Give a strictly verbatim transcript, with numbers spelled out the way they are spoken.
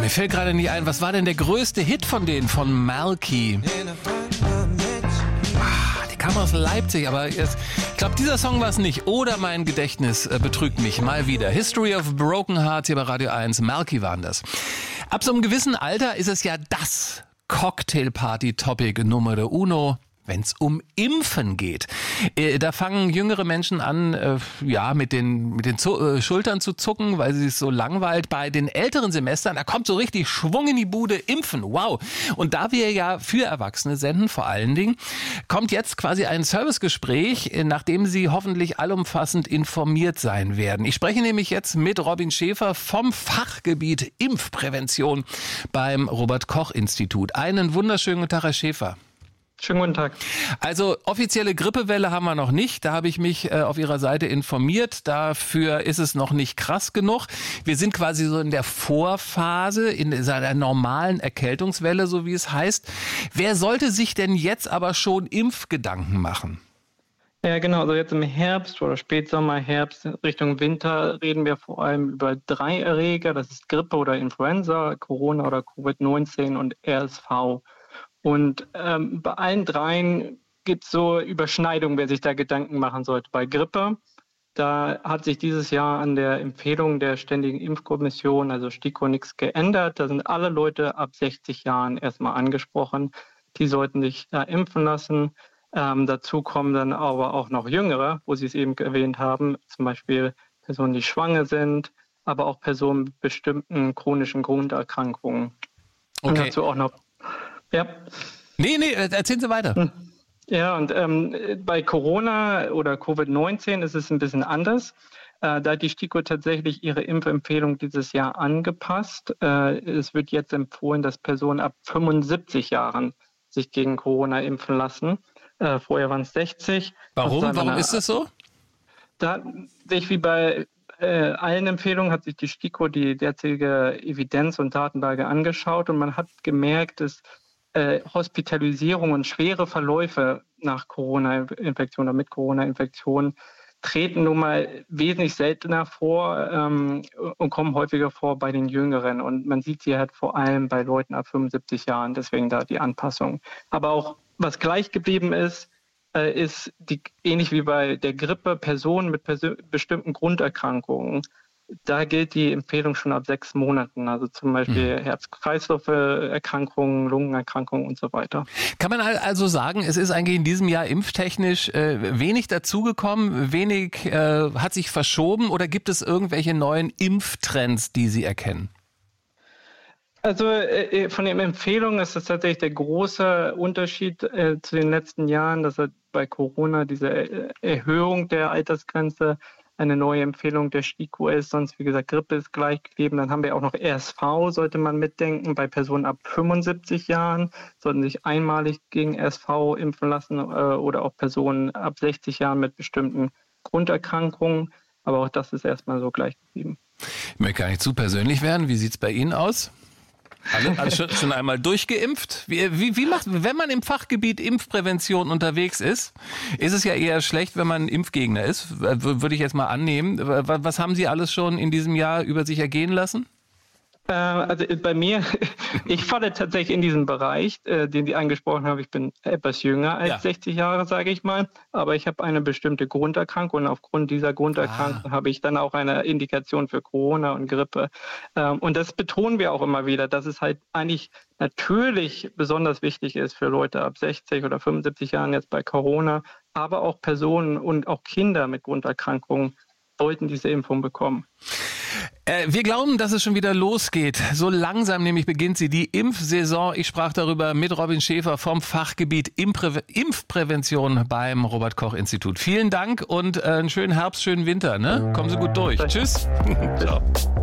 mir fällt gerade nicht ein, was war denn der größte Hit von denen, von Malky? Ah, die kam aus Leipzig, aber jetzt, ich glaube, dieser Song war es nicht. Oder mein Gedächtnis äh, betrügt mich mal wieder. History of Broken Hearts hier bei Radio eins. Malky waren das. Ab so einem gewissen Alter ist es ja das Cocktailparty-Topic Nummer uno, wenn es um Impfen geht. Äh, da fangen jüngere Menschen an, äh, ja, mit den, mit den zu, äh, Schultern zu zucken, weil sie es so langweilt. Bei den älteren Semestern, da kommt so richtig Schwung in die Bude, Impfen, wow. Und da wir ja für Erwachsene senden, vor allen Dingen, kommt jetzt quasi ein Servicegespräch, äh, nachdem Sie hoffentlich allumfassend informiert sein werden. Ich spreche nämlich jetzt mit Robin Schäfer vom Fachgebiet Impfprävention beim Robert-Koch-Institut. Einen wunderschönen guten Tag, Herr Schäfer. Schönen guten Tag. Also offizielle Grippewelle haben wir noch nicht. Da habe ich mich äh, auf Ihrer Seite informiert. Dafür ist es noch nicht krass genug. Wir sind quasi so in der Vorphase, in einer normalen Erkältungswelle, so wie es heißt. Wer sollte sich denn jetzt aber schon Impfgedanken machen? Ja, genau. Also jetzt im Herbst oder Spätsommer, Herbst, Richtung Winter reden wir vor allem über drei Erreger. Das ist Grippe oder Influenza, Corona oder Covid neunzehn und R S V. Und ähm, bei allen dreien gibt es so Überschneidungen, wer sich da Gedanken machen sollte. Bei Grippe, da hat sich dieses Jahr an der Empfehlung der Ständigen Impfkommission, also STIKO, nichts geändert. Da sind alle Leute ab sechzig Jahren erstmal angesprochen. Die sollten sich da impfen lassen. Ähm, dazu kommen dann aber auch noch Jüngere, wo Sie es eben erwähnt haben, zum Beispiel Personen, die schwanger sind, aber auch Personen mit bestimmten chronischen Grunderkrankungen. Okay. Und dazu auch noch... Ja. Nee, nee, erzählen Sie weiter. Ja, und ähm, bei Corona oder Covid neunzehn ist es ein bisschen anders. Äh, da hat die STIKO tatsächlich ihre Impfempfehlung dieses Jahr angepasst. Äh, es wird jetzt empfohlen, dass Personen ab fünfundsiebzig Jahren sich gegen Corona impfen lassen. Äh, vorher waren es sechzig. Warum? Warum eine, ist das so? Da sich wie bei äh, allen Empfehlungen hat sich die STIKO die derzeitige Evidenz- und Datenlage angeschaut und man hat gemerkt, dass Äh, Hospitalisierung und schwere Verläufe nach Corona-Infektion oder mit Corona-Infektion treten nun mal wesentlich seltener vor ähm, und kommen häufiger vor bei den Jüngeren. Und man sieht sie halt vor allem bei Leuten ab fünfundsiebzig Jahren, deswegen da die Anpassung. Aber auch was gleich geblieben ist, äh, ist die, ähnlich wie bei der Grippe, Personen mit persö- bestimmten Grunderkrankungen. Da gilt die Empfehlung schon ab sechs Monaten, also zum Beispiel mhm. Herz-Kreislauf-Erkrankungen, Lungenerkrankungen und so weiter. Kann man also sagen, es ist eigentlich in diesem Jahr impftechnisch äh, wenig dazugekommen, wenig äh, hat sich verschoben oder gibt es irgendwelche neuen Impftrends, die Sie erkennen? Also äh, von den Empfehlungen ist das tatsächlich der große Unterschied äh, zu den letzten Jahren, dass bei Corona diese Erhöhung der Altersgrenze eine neue Empfehlung der STIKO ist, sonst wie gesagt Grippe ist gleich geblieben. Dann haben wir auch noch R S V, sollte man mitdenken, bei Personen ab fünfundsiebzig Jahren sollten sich einmalig gegen R S V impfen lassen äh, oder auch Personen ab sechzig Jahren mit bestimmten Grunderkrankungen, aber auch das ist erstmal so gleich geblieben. Ich möchte gar nicht zu persönlich werden, wie sieht es bei Ihnen aus? Alle, alle schon, schon einmal durchgeimpft? Wie, wie, wie macht, wenn man im Fachgebiet Impfprävention unterwegs ist, ist es ja eher schlecht, wenn man Impfgegner ist, würde ich jetzt mal annehmen. Was haben Sie alles schon in diesem Jahr über sich ergehen lassen? Äh, also bei mir, ich falle tatsächlich in diesen Bereich, äh, den Sie angesprochen haben. Ich bin etwas jünger als ja. sechzig Jahre, sage ich mal, aber ich habe eine bestimmte Grunderkrankung und aufgrund dieser Grunderkrankung ah. habe ich dann auch eine Indikation für Corona und Grippe. Ähm, und das betonen wir auch immer wieder, dass es halt eigentlich natürlich besonders wichtig ist für Leute ab sechzig oder fünfundsiebzig Jahren jetzt bei Corona, aber auch Personen und auch Kinder mit Grunderkrankungen sollten diese Impfung bekommen. Äh, wir glauben, dass es schon wieder losgeht. So langsam nämlich beginnt sie, die Impfsaison. Ich sprach darüber mit Robin Schäfer vom Fachgebiet Impfprä- Impfprävention beim Robert-Koch-Institut. Vielen Dank und äh, einen schönen Herbst, schönen Winter. Ne? Kommen Sie gut durch. Tschüss. Ciao.